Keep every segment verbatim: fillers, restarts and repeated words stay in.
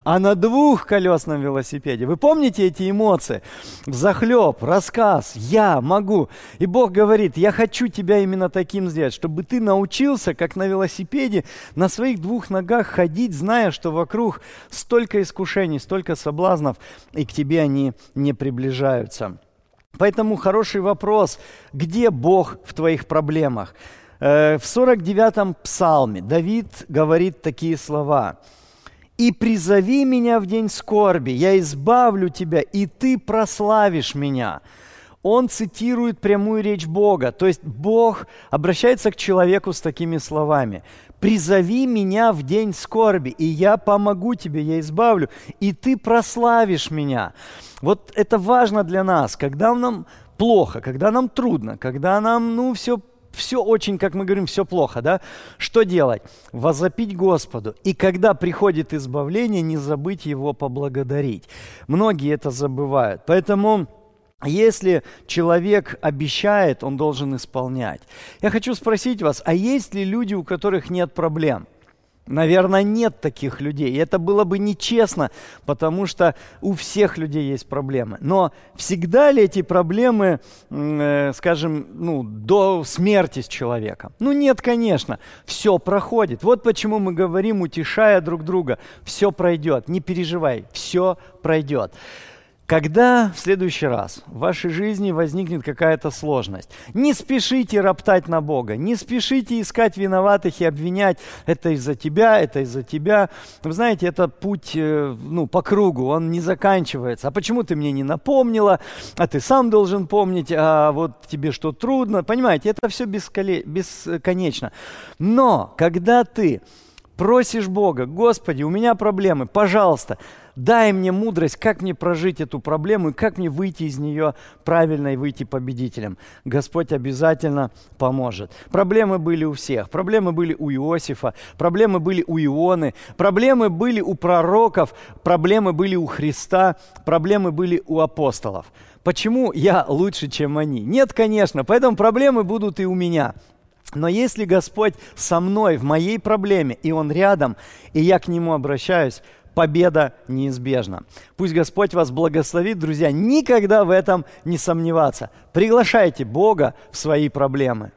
а на двухколесном велосипеде. Вы помните эти эмоции? Взахлеб, рассказ, я могу. И Бог говорит, я хочу тебя именно таким сделать, чтобы ты научился, как на велосипеде, на своих двух ногах ходить, зная, что вокруг столько искушений, столько соблазнов, и к тебе они не приближаются. Поэтому хороший вопрос, где Бог в твоих проблемах? В сорок девятом псалме Давид говорит такие слова. «И призови меня в день скорби, я избавлю тебя, и ты прославишь меня». Он цитирует прямую речь Бога, то есть Бог обращается к человеку с такими словами. «Призови меня в день скорби, и я помогу тебе, я избавлю, и ты прославишь меня». Вот это важно для нас, когда нам плохо, когда нам трудно, когда нам, ну, все Все очень, как мы говорим, все плохо, да? Что делать? Возопить Господу. И когда приходит избавление, не забыть Его поблагодарить. Многие это забывают. Поэтому, если человек обещает, он должен исполнять. Я хочу спросить вас, а есть ли люди, у которых нет проблем? Наверное, нет таких людей. И это было бы нечестно, потому что у всех людей есть проблемы. Но всегда ли эти проблемы, э, скажем, ну, до смерти с человеком? Ну нет, конечно. Все проходит. Вот почему мы говорим, утешая друг друга, все пройдет. Не переживай, все пройдет. Когда в следующий раз в вашей жизни возникнет какая-то сложность, не спешите роптать на Бога, не спешите искать виноватых и обвинять, это из-за тебя, это из-за тебя. Вы знаете, это путь э, ну, по кругу, он не заканчивается. А почему ты мне не напомнила, а ты сам должен помнить, а вот тебе что трудно. Понимаете, это все бесколе... бесконечно. Но когда ты просишь Бога, Господи, у меня проблемы, пожалуйста, дай мне мудрость, как мне прожить эту проблему и как мне выйти из нее правильно и выйти победителем. Господь обязательно поможет. Проблемы были у всех. Проблемы были у Иосифа, проблемы были у Ионы, проблемы были у пророков, проблемы были у Христа, проблемы были у апостолов. Почему я лучше, чем они? Нет, конечно, поэтому проблемы будут и у меня. Но если Господь со мной в моей проблеме, и Он рядом, и я к Нему обращаюсь, победа неизбежна. Пусть Господь вас благословит, друзья, никогда в этом не сомневаться. Приглашайте Бога в свои проблемы.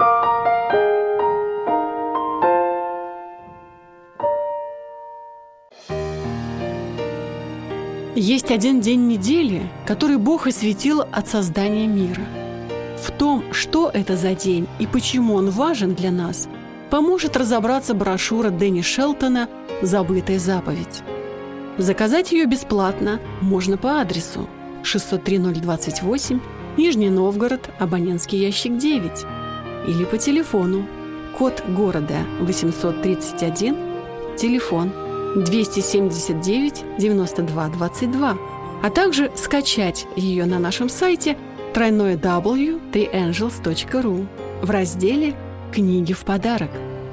Есть один день недели, который Бог осветил от создания мира. В том, что это за день и почему он важен для нас, поможет разобраться брошюра Дэнни Шелтона «Забытая заповедь». Заказать ее бесплатно можно по адресу шестьсот три ноль двадцать восемь, Нижний Новгород, абонентский ящик девять, или по телефону, код города восемьсот тридцать один, телефон двести семьдесят девять девяносто два двадцать два, а также скачать ее на нашем сайте дабл ю дабл ю дабл ю точка три энджелс точка ру в разделе «Книги в подарок».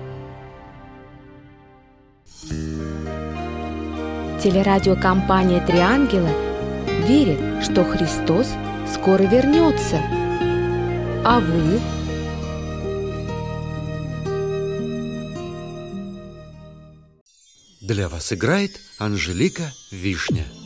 Телерадиокомпания «Три ангела» верит, что Христос скоро вернется. А вы? Для вас играет Анжелика Вишня.